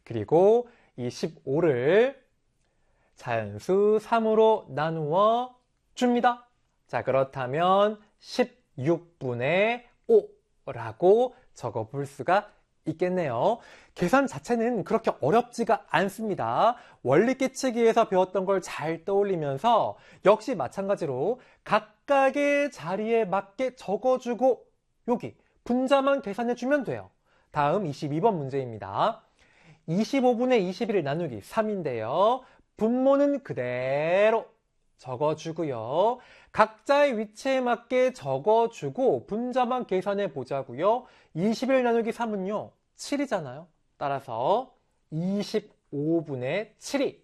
그리고 이 15를 자연수 3으로 나누어 줍니다. 자, 그렇다면 16분의 5라고 적어 볼 수가 있겠네요. 계산 자체는 그렇게 어렵지가 않습니다. 원리깨치기에서 배웠던 걸 잘 떠올리면서 역시 마찬가지로 각각의 자리에 맞게 적어주고 여기 분자만 계산해주면 돼요. 다음 22번 문제입니다. 25분의 21을 나누기 3인데요. 분모는 그대로 적어주고요. 각자의 위치에 맞게 적어주고 분자만 계산해 보자고요. 21 나누기 3은요. 7이잖아요. 따라서 25분의 7이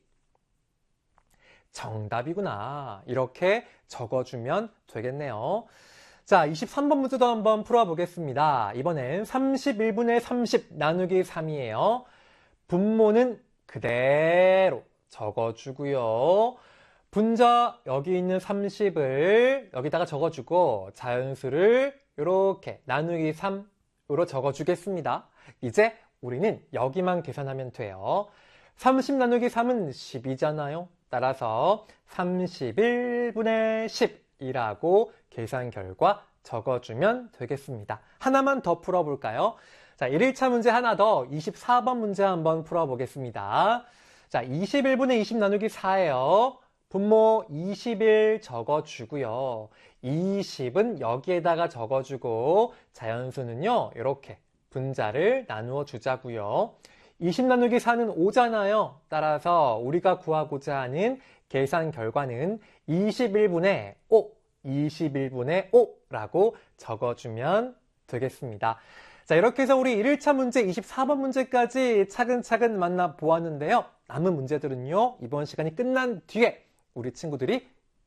정답이구나. 이렇게 적어주면 되겠네요. 자, 23번 문제도 한번 풀어보겠습니다. 이번엔 31분의 30 나누기 3이에요. 분모는 그대로 적어주고요. 분자 여기 있는 30을 여기다가 적어주고 자연수를 이렇게 나누기 3으로 적어주겠습니다. 이제 우리는 여기만 계산하면 돼요. 30 나누기 3은 10이잖아요. 따라서 31분의 10이라고 계산 결과 적어주면 되겠습니다. 하나만 더 풀어볼까요? 자, 1일차 문제 하나 더 24번 문제 한번 풀어보겠습니다. 자, 21분의 20 나누기 4예요. 분모 21 적어주고요. 20은 여기에다가 적어주고 자연수는요. 이렇게 분자를 나누어 주자고요. 20 나누기 4는 5잖아요. 따라서 우리가 구하고자 하는 계산 결과는 21분의 5, 21분의 5라고 적어주면 되겠습니다. 자, 이렇게 해서 우리 1일차 문제 24번 문제까지 차근차근 만나보았는데요. 남은 문제들은요. 이번 시간이 끝난 뒤에 우리 친구들이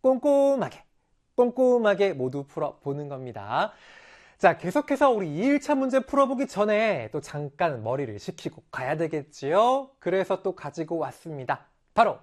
꼼꼼하게 모두 풀어보는 겁니다. 자, 계속해서 우리 2일차 문제 풀어보기 전에 또 잠깐 머리를 식히고 가야 되겠지요? 그래서 또 가지고 왔습니다. 바로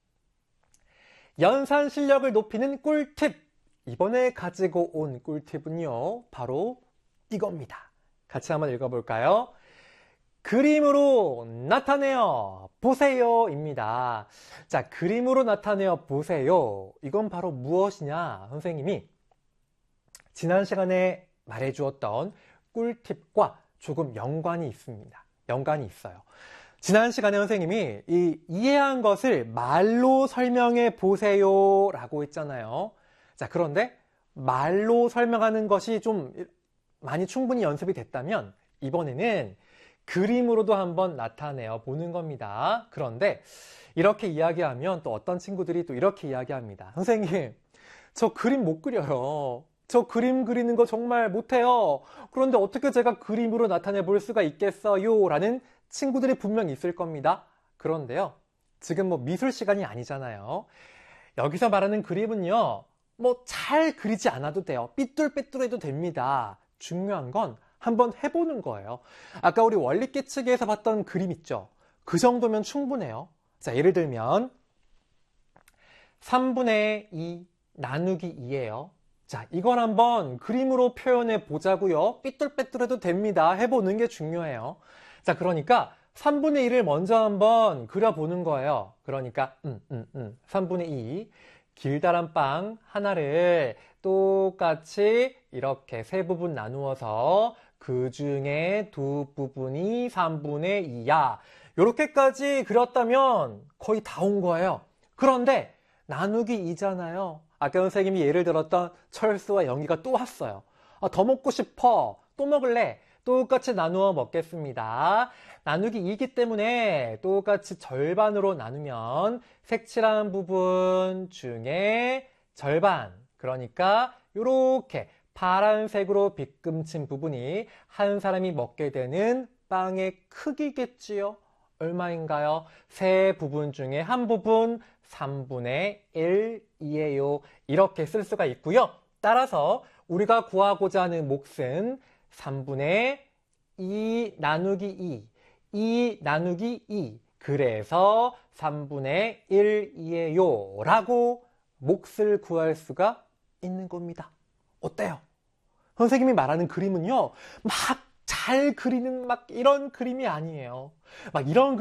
연산 실력을 높이는 꿀팁! 이번에 가지고 온 꿀팁은요. 바로 이겁니다. 같이 한번 읽어볼까요? 그림으로 나타내어 보세요 입니다. 자, 그림으로 나타내어 보세요. 이건 바로 무엇이냐? 선생님이 지난 시간에 말해주었던 꿀팁과 조금 연관이 있습니다. 연관이 있어요. 지난 시간에 선생님이 이해한 것을 말로 설명해 보세요 라고 했잖아요. 자, 그런데 말로 설명하는 것이 좀 많이 충분히 연습이 됐다면 이번에는 그림으로도 한번 나타내어 보는 겁니다. 그런데 이렇게 이야기하면 또 어떤 친구들이 또 이렇게 이야기합니다. 선생님, 저 그림 못 그려요. 저 그림 그리는 거 정말 못해요. 그런데 어떻게 제가 그림으로 나타내 볼 수가 있겠어요? 라는 친구들이 분명 있을 겁니다. 그런데요, 지금 뭐 미술 시간이 아니잖아요. 여기서 말하는 그림은요, 뭐 잘 그리지 않아도 돼요. 삐뚤빼뚤해도 됩니다. 중요한 건 한번 해보는 거예요. 아까 우리 원리깨치기에서 봤던 그림 있죠? 그 정도면 충분해요. 자, 예를 들면 3분의 2 나누기 2예요. 자, 이걸 한번 그림으로 표현해 보자고요. 삐뚤빼뚤해도 됩니다. 해보는 게 중요해요. 자, 그러니까 3분의 1을 먼저 한번 그려보는 거예요. 그러니까 3분의 2 길다란 빵 하나를 똑같이 이렇게 세 부분 나누어서 그 중에 두 부분이 3분의 2야. 이렇게까지 그렸다면 거의 다 온 거예요. 그런데 나누기 2잖아요. 아까 선생님이 예를 들었던 철수와 영희가 또 왔어요. 더 먹고 싶어. 또 먹을래. 똑같이 나누어 먹겠습니다. 나누기 2이기 때문에 똑같이 절반으로 나누면 색칠한 부분 중에 절반. 그러니까 이렇게 파란색으로 빗금친 부분이 한 사람이 먹게 되는 빵의 크기겠지요. 얼마인가요? 세 부분 중에 한 부분 3분의 1이에요. 이렇게 쓸 수가 있고요. 따라서 우리가 구하고자 하는 몫은 3분의 2 나누기 2, 2 나누기 2. 그래서 3분의 1이에요. 라고 몫을 구할 수가 있는 겁니다. 어때요? 선생님이 말하는 그림은요, 막 잘 그리는 막 이런 그림이 아니에요. 막 이런